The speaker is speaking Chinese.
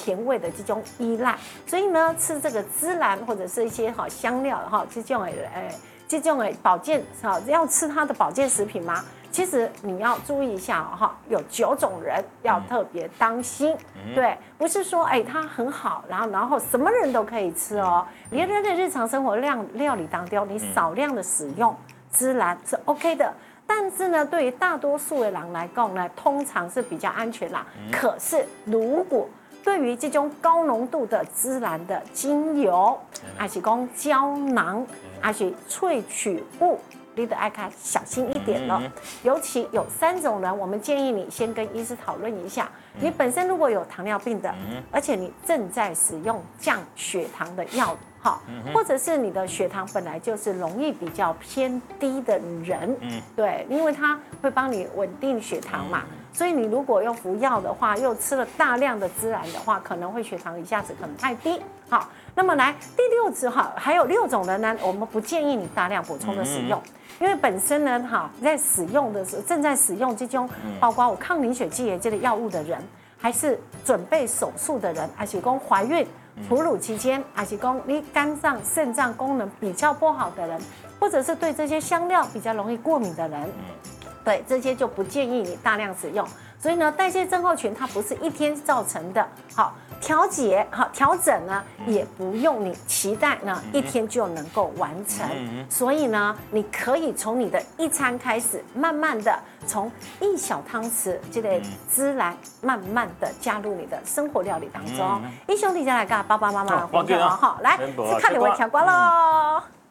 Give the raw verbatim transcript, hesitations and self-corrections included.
甜味的这种依赖，所以呢，吃这个孜然或者是一些哈香料哈，这种诶这种诶保健哈，要吃它的保健食品吗？其实你要注意一下哈，有九种人要特别当心，嗯、对，不是说哎它很好，然后然后什么人都可以吃哦，别人的日常生活量料理当中，你少量的使用孜然是 OK 的。但是呢，对于大多数的人来讲呢，通常是比较安全啦。嗯、可是如果对于这种高浓度的孜然的精油，还是讲胶囊，还是萃取物，你得爱看小心一点了。尤其有三种人，我们建议你先跟医师讨论一下。你本身如果有糖尿病的，而且你正在使用降血糖的药。好，或者是你的血糖本来就是容易比较偏低的人，嗯，对，因为它会帮你稳定血糖嘛，所以你如果用服药的话，又吃了大量的孜然的话，可能会血糖一下子可能太低。好，那么来第六支哈，还有六种人呢，我们不建议你大量补充的使用，因为本身呢，哈，在使用的时候正在使用这种包括我抗凝血剂这类药物的人，还是准备手术的人，还是讲怀孕。哺乳期间，还是讲你肝脏、肾脏功能比较不好的人，或者是对这些香料比较容易过敏的人，对这些就不建议你大量使用。所以呢，代谢症候群它不是一天造成的，好调节、好调整呢，也不用你期待呢一天就能够完成。所以呢，你可以从你的一餐开始，慢慢的从一小汤匙这个孜然，慢慢的加入你的生活料理当中。英雄弟再来跟爸爸妈妈互动哈，来，看你会调瓜喽。